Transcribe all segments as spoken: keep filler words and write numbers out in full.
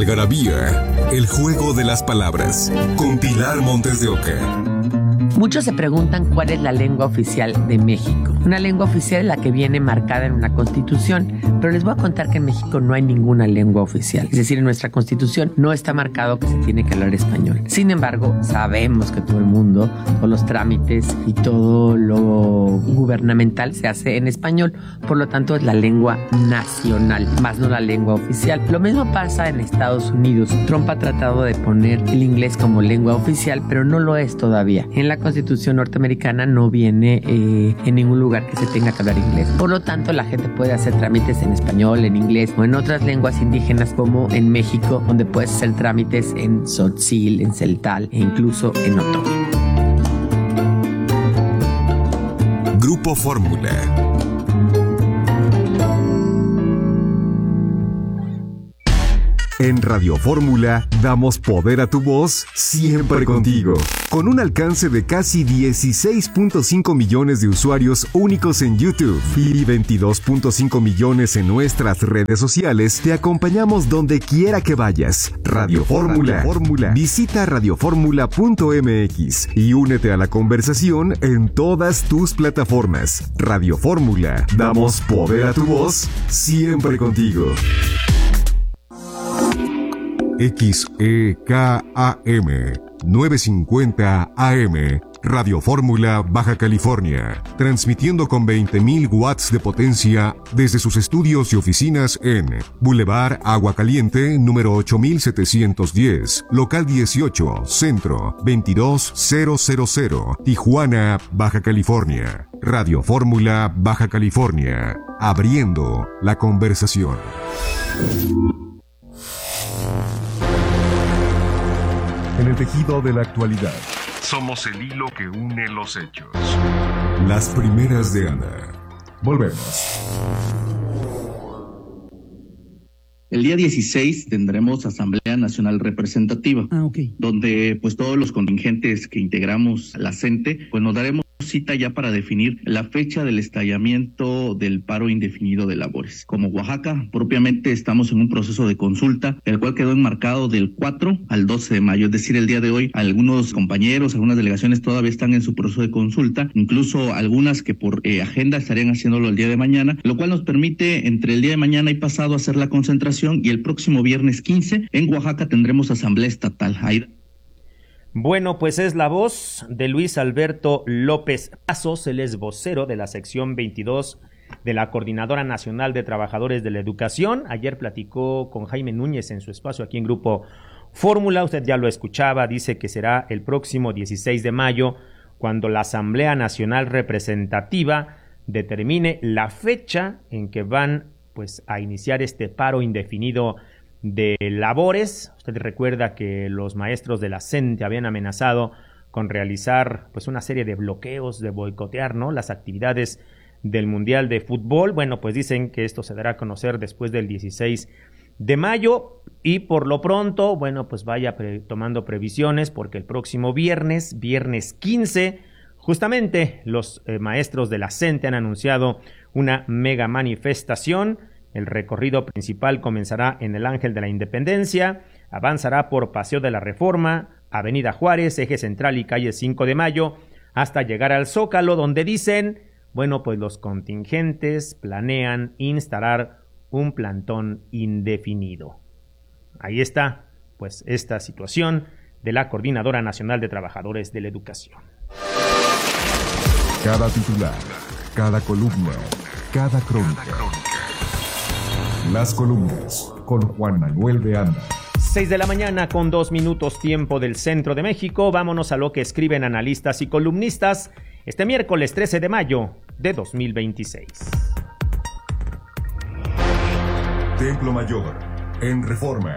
Algarabía, el juego de las palabras, con Pilar Montes de Oca. Muchos se preguntan cuál es la lengua oficial de México. Una lengua oficial es la que viene marcada en una constitución, pero les voy a contar que en México no hay ninguna lengua oficial. Es decir, en nuestra constitución no está marcado que se tiene que hablar español. Sin embargo, sabemos que todo el mundo, todos los trámites y todo lo gubernamental se hace en español. Por lo tanto, es la lengua nacional, más no la lengua oficial. Lo mismo pasa en Estados Unidos. Trump ha tratado de poner el inglés como lengua oficial, pero no lo es todavía. En la Constitución norteamericana no viene eh, en ningún lugar que se tenga que hablar inglés. Por lo tanto, la gente puede hacer trámites en español, en inglés o en otras lenguas indígenas, como en México, donde puedes hacer trámites en tzotzil, en celtal e incluso en otomí. Grupo Fórmula. En Radio Fórmula damos poder a tu voz siempre contigo. Con un alcance de casi dieciséis punto cinco millones de usuarios únicos en YouTube y veintidós punto cinco millones en nuestras redes sociales, te acompañamos donde quiera que vayas. Radio Fórmula. Fórmula. Visita radio fórmula punto m x y únete a la conversación en todas tus plataformas. Radio Fórmula. Damos poder a tu voz siempre contigo. X E K A M novecientos cincuenta A M, Radio Fórmula, Baja California, transmitiendo con veinte mil watts de potencia desde sus estudios y oficinas en Boulevard Agua Caliente, número ocho mil setecientos diez, local dieciocho, Centro, veintidós mil, Tijuana, Baja California. Radio Fórmula, Baja California, abriendo la conversación. En el tejido de la actualidad, somos el hilo que une los hechos. Las primeras de Ana. Volvemos. El día dieciséis tendremos Asamblea Nacional Representativa, ah, okay. donde pues todos los contingentes que integramos la CENTE, pues nos daremos cita ya para definir la fecha del estallamiento del paro indefinido de labores. Como Oaxaca, propiamente estamos en un proceso de consulta, el cual quedó enmarcado del cuatro al doce de mayo, es decir, el día de hoy. Algunos compañeros, algunas delegaciones todavía están en su proceso de consulta, incluso algunas que por eh, agenda estarían haciéndolo el día de mañana, lo cual nos permite entre el día de mañana y pasado hacer la concentración, y el próximo viernes quince en Oaxaca tendremos asamblea estatal. Ahí... Bueno, pues es la voz de Luis Alberto López Pasos, él es vocero de la sección veintidós de la Coordinadora Nacional de Trabajadores de la Educación. Ayer platicó con Jaime Núñez en su espacio aquí en Grupo Fórmula, usted ya lo escuchaba, dice que será el próximo dieciséis de mayo cuando la Asamblea Nacional Representativa determine la fecha en que van pues a iniciar este paro indefinido de labores. Usted recuerda que los maestros de la CENTE habían amenazado con realizar pues una serie de bloqueos, de boicotear, ¿no?, las actividades del Mundial de Fútbol. Bueno, pues dicen que esto se dará a conocer después del dieciséis de mayo y por lo pronto, bueno, pues vaya pre- tomando previsiones porque el próximo viernes, viernes quince, justamente los eh, maestros de la CENTE han anunciado una mega manifestación. El recorrido principal comenzará en el Ángel de la Independencia, avanzará por Paseo de la Reforma, Avenida Juárez, Eje Central y Calle cinco de Mayo, hasta llegar al Zócalo, donde dicen, bueno, pues los contingentes planean instalar un plantón indefinido. Ahí está, pues, esta situación de la Coordinadora Nacional de Trabajadores de la Educación. Cada titular, cada columna, cada crónica. Las columnas con Juan Manuel de Anda. seis de la mañana con dos minutos tiempo del centro de México. Vámonos a lo que escriben analistas y columnistas este miércoles trece de mayo de dos mil veintiséis. Templo Mayor, en Reforma.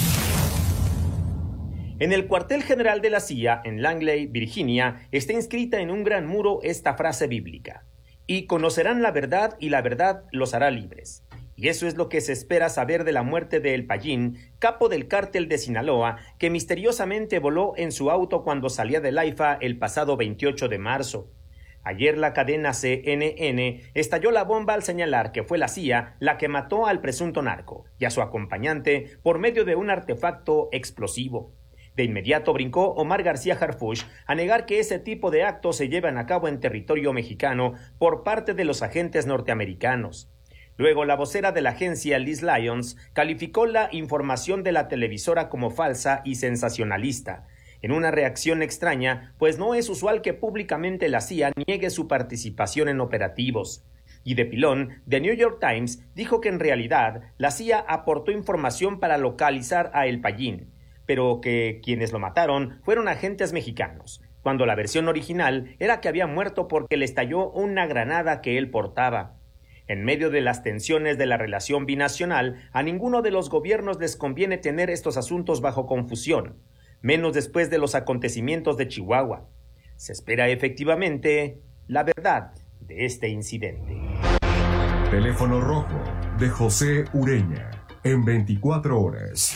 En el cuartel general de la C I A, en Langley, Virginia, está inscrita en un gran muro esta frase bíblica: y conocerán la verdad y la verdad los hará libres. Y eso es lo que se espera saber de la muerte de El Payín, capo del cártel de Sinaloa, que misteriosamente voló en su auto cuando salía del AIFA el pasado veintiocho de marzo. Ayer la cadena C N N estalló la bomba al señalar que fue la C I A la que mató al presunto narco y a su acompañante por medio de un artefacto explosivo. De inmediato brincó Omar García Harfuch a negar que ese tipo de actos se llevan a cabo en territorio mexicano por parte de los agentes norteamericanos. Luego, la vocera de la agencia, Liz Lyons, calificó la información de la televisora como falsa y sensacionalista, en una reacción extraña, pues no es usual que públicamente la C I A niegue su participación en operativos. Y de pilón, The New York Times dijo que en realidad la C I A aportó información para localizar a El Payín, pero que quienes lo mataron fueron agentes mexicanos, cuando la versión original era que había muerto porque le estalló una granada que él portaba. En medio de las tensiones de la relación binacional, a ninguno de los gobiernos les conviene tener estos asuntos bajo confusión, menos después de los acontecimientos de Chihuahua. Se espera efectivamente la verdad de este incidente. Teléfono rojo de José Ureña en veinticuatro horas.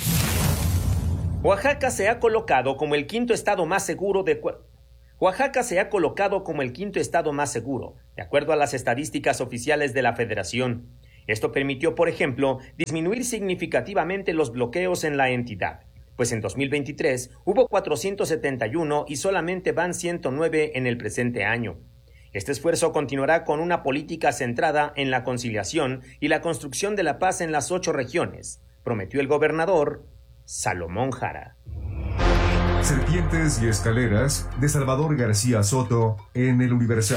Oaxaca se ha colocado como el quinto estado más seguro de Oaxaca se ha colocado como el quinto estado más seguro, de acuerdo a las estadísticas oficiales de la Federación. Esto permitió, por ejemplo, disminuir significativamente los bloqueos en la entidad, pues en dos mil veintitrés hubo cuatrocientos setenta y uno y solamente van ciento nueve en el presente año. Este esfuerzo continuará con una política centrada en la conciliación y la construcción de la paz en las ocho regiones, prometió el gobernador Salomón Jara. Serpientes y escaleras de Salvador García Soto en El Universal.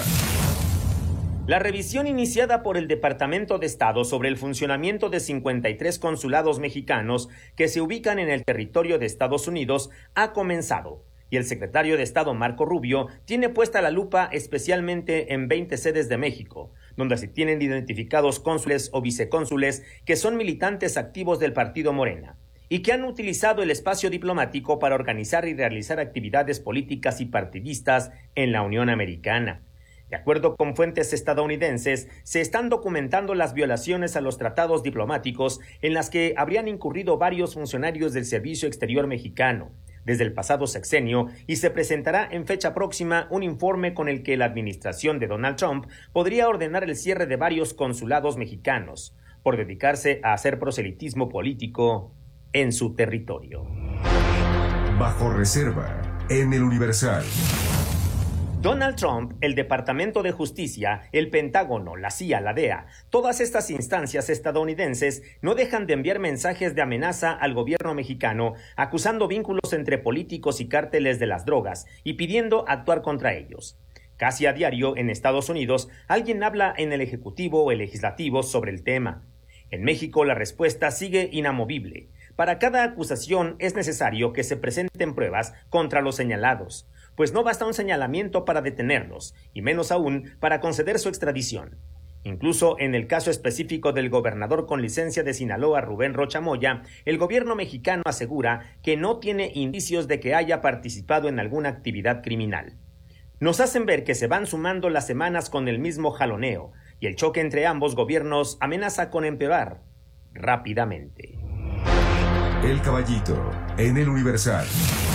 La revisión iniciada por el Departamento de Estado sobre el funcionamiento de cincuenta y tres consulados mexicanos que se ubican en el territorio de Estados Unidos ha comenzado, y el secretario de Estado Marco Rubio tiene puesta la lupa especialmente en veinte sedes de México, donde se tienen identificados cónsules o vicecónsules que son militantes activos del partido Morena y que han utilizado el espacio diplomático para organizar y realizar actividades políticas y partidistas en la Unión Americana. De acuerdo con fuentes estadounidenses, se están documentando las violaciones a los tratados diplomáticos en las que habrían incurrido varios funcionarios del Servicio Exterior mexicano desde el pasado sexenio, y se presentará en fecha próxima un informe con el que la administración de Donald Trump podría ordenar el cierre de varios consulados mexicanos por dedicarse a hacer proselitismo político en su territorio. Bajo reserva en El Universal. Donald Trump, el Departamento de Justicia, el Pentágono, la C I A, la D E A, todas estas instancias estadounidenses no dejan de enviar mensajes de amenaza al gobierno mexicano, acusando vínculos entre políticos y cárteles de las drogas y pidiendo actuar contra ellos. Casi a diario en Estados Unidos, alguien habla en el Ejecutivo o el Legislativo sobre el tema. En México la respuesta sigue inamovible. Para cada acusación es necesario que se presenten pruebas contra los señalados, pues no basta un señalamiento para detenerlos, y menos aún para conceder su extradición. Incluso en el caso específico del gobernador con licencia de Sinaloa, Rubén Rocha Moya, el gobierno mexicano asegura que no tiene indicios de que haya participado en alguna actividad criminal. Nos hacen ver que se van sumando las semanas con el mismo jaloneo, y el choque entre ambos gobiernos amenaza con empeorar rápidamente. El Caballito en El Universal.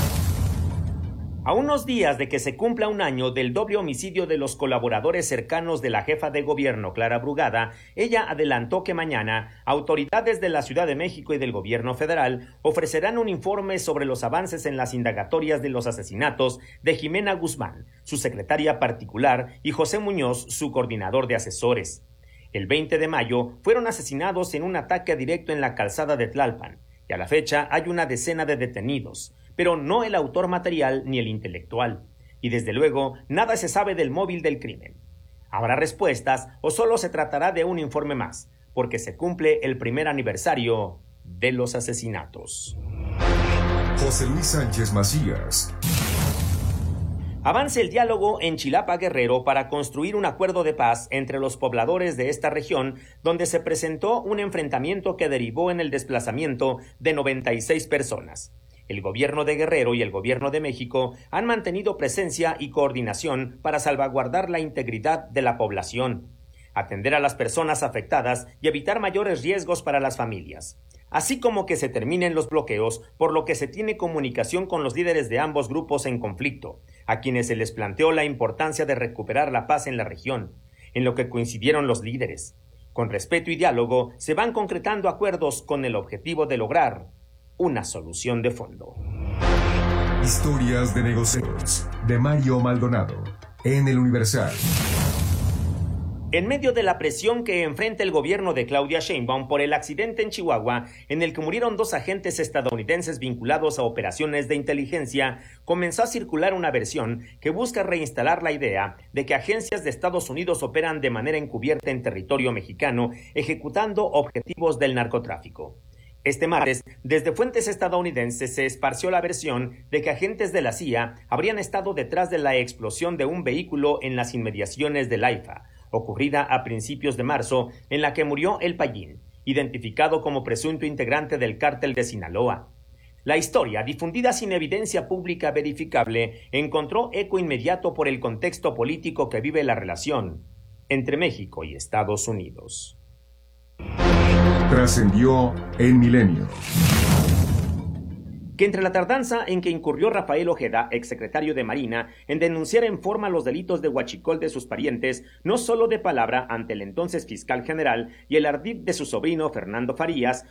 A unos días de que se cumpla un año del doble homicidio de los colaboradores cercanos de la jefa de gobierno, Clara Brugada, ella adelantó que mañana autoridades de la Ciudad de México y del gobierno federal ofrecerán un informe sobre los avances en las indagatorias de los asesinatos de Jimena Guzmán, su secretaria particular, y José Muñoz, su coordinador de asesores. El veinte de mayo fueron asesinados en un ataque directo en la calzada de Tlalpan, y a la fecha hay una decena de detenidos, pero no el autor material ni el intelectual, y desde luego nada se sabe del móvil del crimen. ¿Habrá respuestas o solo se tratará de un informe más, porque se cumple el primer aniversario de los asesinatos? José Luis Sánchez Macías. Avance el diálogo en Chilapa, Guerrero, para construir un acuerdo de paz entre los pobladores de esta región, donde se presentó un enfrentamiento que derivó en el desplazamiento de noventa y seis personas. El gobierno de Guerrero y el gobierno de México han mantenido presencia y coordinación para salvaguardar la integridad de la población, atender a las personas afectadas y evitar mayores riesgos para las familias, así como que se terminen los bloqueos, por lo que se tiene comunicación con los líderes de ambos grupos en conflicto, a quienes se les planteó la importancia de recuperar la paz en la región, en lo que coincidieron los líderes. Con respeto y diálogo se van concretando acuerdos con el objetivo de lograr una solución de fondo. Historias de negocios de Mario Maldonado en El Universal. En medio de la presión que enfrenta el gobierno de Claudia Sheinbaum por el accidente en Chihuahua, en el que murieron dos agentes estadounidenses vinculados a operaciones de inteligencia, comenzó a circular una versión que busca reinstalar la idea de que agencias de Estados Unidos operan de manera encubierta en territorio mexicano, ejecutando objetivos del narcotráfico. Este martes, desde fuentes estadounidenses se esparció la versión de que agentes de la C I A habrían estado detrás de la explosión de un vehículo en las inmediaciones del AIFA, ocurrida a principios de marzo, en la que murió El Payín, identificado como presunto integrante del cártel de Sinaloa. La historia, difundida sin evidencia pública verificable, encontró eco inmediato por el contexto político que vive la relación entre México y Estados Unidos. Trascendió en Milenio que entre la tardanza en que incurrió Rafael Ojeda, exsecretario de Marina, en denunciar en forma los delitos de huachicol de sus parientes, no solo de palabra ante el entonces fiscal general, y el ardid de su sobrino Fernando Farías,